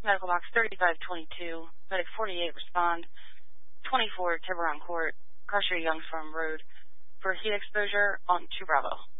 Medical box 3522, medic 48 respond, 24 Tiburon Court, Cartier Young's Farm Road, for heat exposure on 2 Bravo.